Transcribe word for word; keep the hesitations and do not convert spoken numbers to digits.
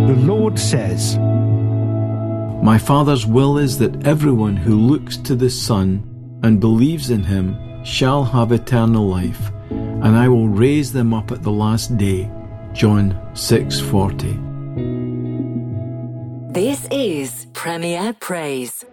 The Lord says, My Father's will is that everyone who looks to the Son and believes in him shall have eternal life, and I will raise them up at the last day. John six forty. This is Premier Praise.